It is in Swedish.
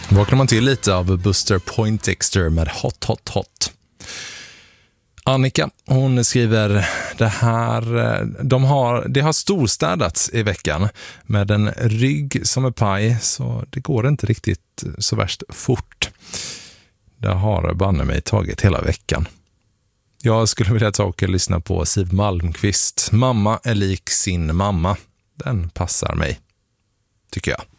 Vaknar man till lite av Buster Poindexter med Hot Hot Hot. Annika, hon skriver det har storstädats i veckan med en rygg som är paj, så det går inte riktigt så värst fort. Det har banne mig tagit hela veckan. Jag skulle vilja ta och lyssna på Siw Malmkvist. Mamma är lik sin mamma. Den passar mig, tycker jag.